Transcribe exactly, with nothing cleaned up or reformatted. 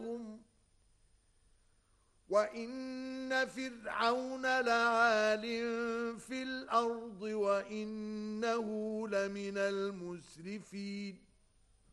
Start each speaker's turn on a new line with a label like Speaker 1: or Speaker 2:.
Speaker 1: لهم وَإِنَّ فِرْعَوْنَ لَعَالٍ فِي الْأَرْضِ وَإِنَّهُ لَمِنَ الْمُسْرِفِينَ